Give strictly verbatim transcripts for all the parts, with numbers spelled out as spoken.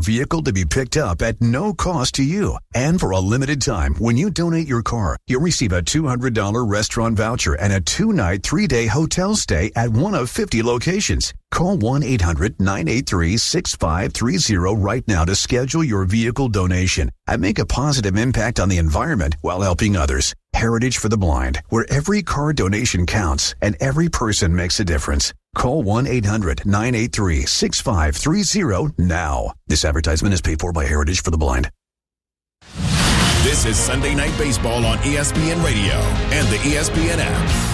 vehicle to be picked up at no cost to you. And for a limited time, when you donate your car, you'll receive a two hundred dollars restaurant voucher and a two-night, three-day hotel stay at one of fifty locations. Call one eight hundred nine eight three six five three zero right now to schedule your vehicle donation and make a positive impact on the environment while helping others. Heritage for the Blind, where every car donation counts and every person makes a difference. Call one eight hundred nine eight three six five three zero now. This advertisement is paid for by Heritage for the Blind. This is Sunday Night Baseball on E S P N Radio and the E S P N app.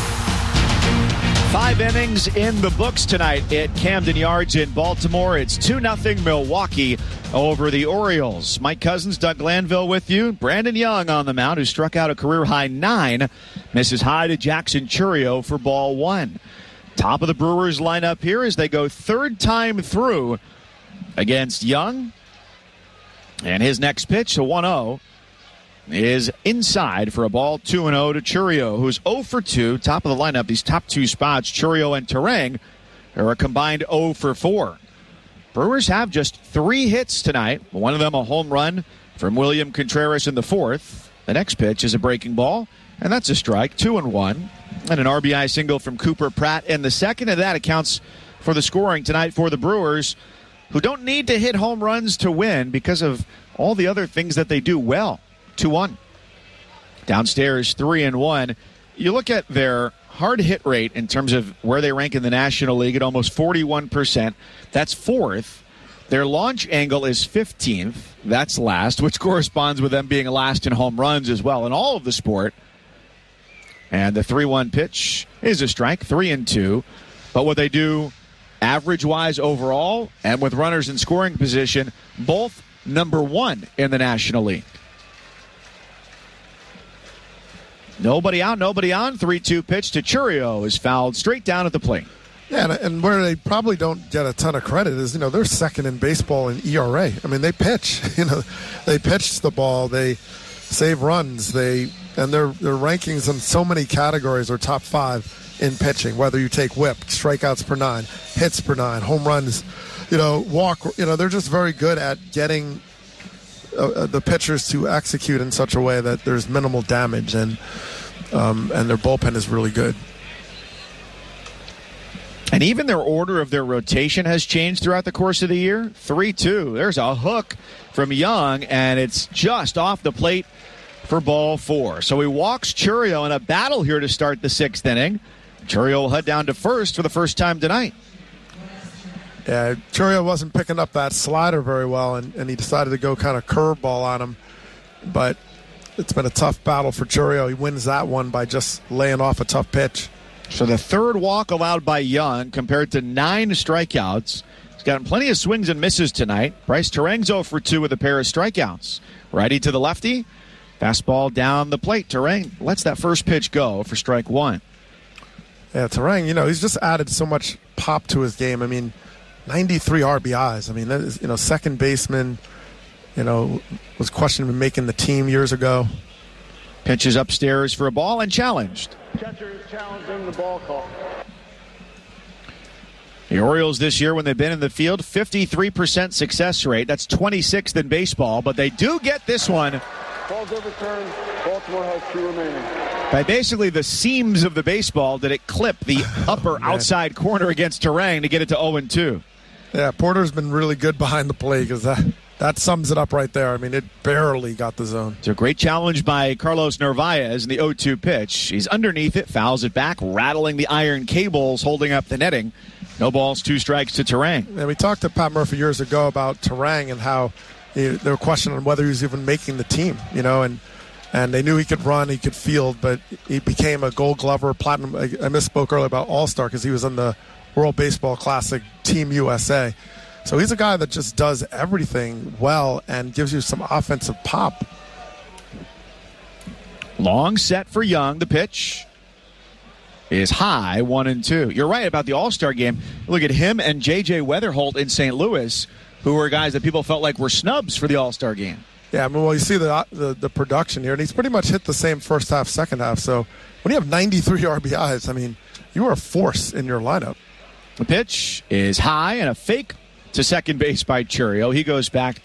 Five innings in the books tonight at Camden Yards in Baltimore. It's two nothing Milwaukee over the Orioles. Mike Cousins, Doug Glanville with you. Brandon Young on the mound, who struck out a career-high nine. Misses high to Jackson Chourio for ball one. Top of the Brewers lineup here as they go third time through against Young. And his next pitch, a one oh, is inside for a ball, two and oh to Chourio, who's oh for two. Top of the lineup, these top two spots, Chourio and Turang, are a combined oh for four. Brewers have just three hits tonight. One of them a home run from William Contreras in the fourth. The next pitch is a breaking ball, and that's a strike, two and one. And an R B I single from Cooper Pratt in the second, and that accounts for the scoring tonight for the Brewers, who don't need to hit home runs to win because of all the other things that they do well. two one. Downstairs, three and one. You look at their hard hit rate in terms of where they rank in the National League at almost forty-one percent. That's fourth. Their launch angle is fifteenth. That's last, which corresponds with them being last in home runs as well in all of the sport. And the three one pitch is a strike, three and two. But what they do average-wise overall and with runners in scoring position, both number one in the National League. Nobody out, nobody on. three two pitch to Chourio is fouled straight down at the plate. Yeah, and, and where they probably don't get a ton of credit is, you know, they're second in baseball in E R A. I mean, they pitch. You know, they pitch the ball. They save runs. They and their their rankings in so many categories are top five in pitching. Whether you take whip, strikeouts per nine, hits per nine, home runs, you know, walk. You know, they're just very good at getting Uh, the pitchers to execute in such a way that there's minimal damage, and um, and their bullpen is really good. And even their order of their rotation has changed throughout the course of the year. three two. There's a hook from Young, and it's just off the plate for ball four. So he walks Chourio in a battle here to start the sixth inning. Chourio will head down to first for the first time tonight. Yeah, Chourio wasn't picking up that slider very well, and, and he decided to go kind of curveball on him. But it's been a tough battle for Chourio. He wins that one by just laying off a tough pitch. So the third walk allowed by Young compared to nine strikeouts. He's gotten plenty of swings and misses tonight. Bryce Turang's oh for two with a pair of strikeouts. Righty to the lefty. Fastball down the plate. Turang lets that first pitch go for strike one. Yeah, Turang, you know, he's just added so much pop to his game. I mean, ninety-three R B Is. I mean, that is, you know, second baseman, you know, was questioned in making the team years ago. Pitches upstairs for a ball and challenged. Catcher is challenging the ball call. The Orioles this year, when they've been in the field, fifty-three percent success rate. That's twenty-sixth in baseball, but they do get this one. Ball's overturned. Baltimore has two remaining. By basically the seams of the baseball, did it clip the upper oh, outside corner against Turang to get it to oh and two. Yeah, Porter's been really good behind the plate because that, that sums it up right there. I mean, it barely got the zone. It's a great challenge by Carlos Narvaez in the oh two pitch. He's underneath it, fouls it back, rattling the iron cables, holding up the netting. No balls, two strikes to Turang. And we talked to Pat Murphy years ago about Turang and how he, they were questioning whether he was even making the team, you know, and and they knew he could run, he could field, but he became a Gold Glover, Platinum. I, I misspoke earlier about All-Star because he was in the World Baseball Classic Team U S A. So he's a guy that just does everything well and gives you some offensive pop. Long set for Young. The pitch is high, one and two. You're right about the All-Star game. Look at him and J J Weatherholt in Saint Louis, who were guys that people felt like were snubs for the All-Star game. Yeah, I mean, well, you see the, the the production here, and he's pretty much hit the same first half, second half. So when you have ninety-three R B Is, I mean, you are a force in your lineup. The pitch is high and a fake to second base by Chourio. He goes back